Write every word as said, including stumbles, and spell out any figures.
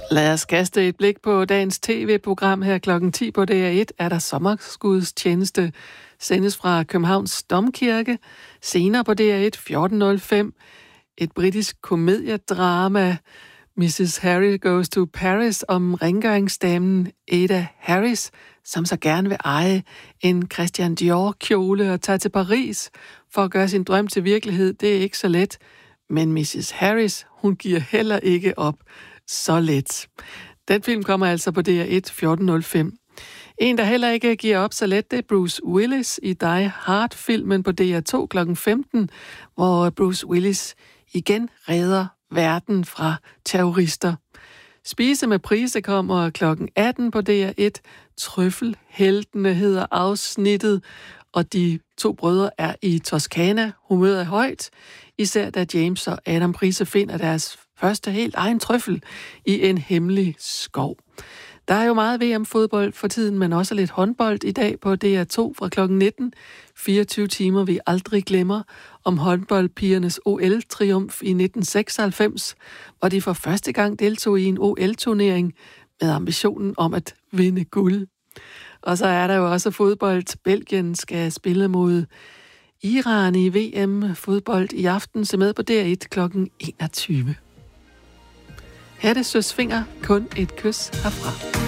Lad os kaste et blik på dagens tv-program her klokken ti på D R et. Er der sommerskudstjeneste, sendes fra Københavns Domkirke. Senere på D R et fjorten nul fem. Et britisk komediedrama, missus Harry Goes to Paris, om rengøringsdamen Ada Harris, som så gerne vil eje en Christian Dior-kjole og tage til Paris for at gøre sin drøm til virkelighed. Det er ikke så let, men missus Harris, hun giver heller ikke op så let. Den film kommer altså på D R et fjorten nul fem. En, der heller ikke giver op så let, det er Bruce Willis i Die Hard-filmen på D R to klokken femten, hvor Bruce Willis igen redder verden fra terrorister. Spise med Price kommer klokken atten på D R et. Trøffelheltene hedder afsnittet, og de to brødre er i Toskana. Humøret er højt, især da James og Adam Price finder deres første helt egen trøffel i en hemmelig skov. Der er jo meget V M-fodbold for tiden, men også lidt håndbold i dag på D R to fra klokken nitten. fireogtyve timer, vi aldrig glemmer, om håndboldpigernes O L-triumf i nitten seksoghalvfems, hvor de for første gang deltog i en O L-turnering med ambitionen om at vinde guld. Og så er der jo også fodbold. Belgien skal spille mod Iran i V M-fodbold i aften. Se med på D R et klokken enogtyve. Her er det Søs Fenger, kun et kys herfra.